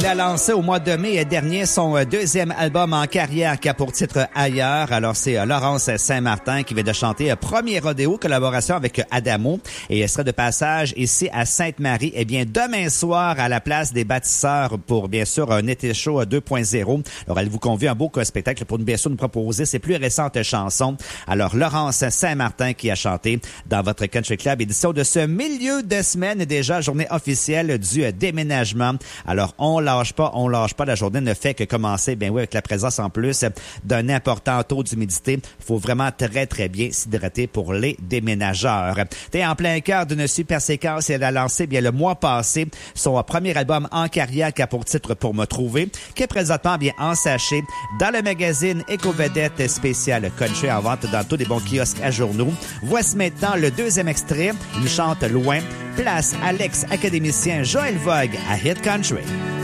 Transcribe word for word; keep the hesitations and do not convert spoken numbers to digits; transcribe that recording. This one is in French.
Elle a lancé au mois de mai dernier son deuxième album en carrière qui a pour titre Ailleurs. Alors, c'est Laurence Saint-Martin qui vient de chanter Premier Rodéo, collaboration avec Adamo. Et elle sera de passage ici à Sainte-Marie. Eh bien, demain soir, à la place des Bâtisseurs pour, bien sûr, un été chaud deux point zéro. Alors, elle vous convie un beau spectacle pour, bien sûr, nous proposer ses plus récentes chansons. Alors, Laurence Saint-Martin qui a chanté dans votre Country Club, édition de ce milieu de semaine, déjà journée officielle du déménagement. Alors, on lâche pas, on lâche pas. La journée ne fait que commencer, bien oui, avec la présence en plus d'un important taux d'humidité. Il faut vraiment très, très bien s'hydrater pour les déménageurs. T'es en plein cœur d'une super séquence. Elle a lancé, bien, le mois passé, son premier album en carrière qui a pour titre Pour me trouver, qui est présentement, bien, en sachet dans le magazine Éco-Vedette spécial Country en vente dans tous les bons kiosques à journaux. Voici maintenant le deuxième extrait. Il chante Loin. Place à l'ex-académicien Joël Vogue à Hit Country.